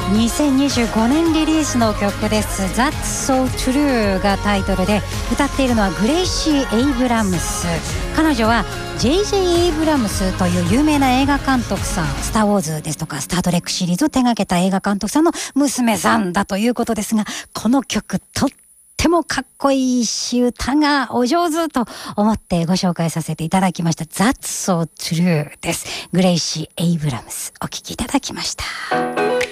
2025年リリースの曲です。 That's So True がタイトルで、歌っているのはグレイシー・エイブラムス。彼女は J.J. エイブラムスという有名な映画監督さん、スター・ウォーズですとかスター・トレックシリーズを手掛けた映画監督さんの娘さんだということですが、この曲とってもかっこいいし、歌がお上手と思ってご紹介させていただきました。 That's So True です。グレイシー・エイブラムス、お聴きいただきました。